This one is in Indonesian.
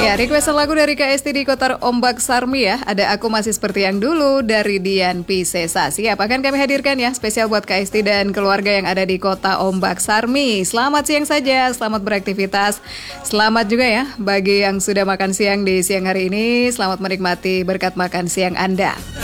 Ya, requestan lagu dari KST di Kota Ombak Sarmi ya. Ada Aku Masih Seperti Yang Dulu dari Dian Piscesa. Siap, akan kami hadirkan ya spesial buat KST dan keluarga yang ada di Kota Ombak Sarmi. Selamat siang saja, selamat beraktivitas. Selamat juga ya bagi yang sudah makan siang di siang hari ini. Selamat menikmati berkat makan siang Anda.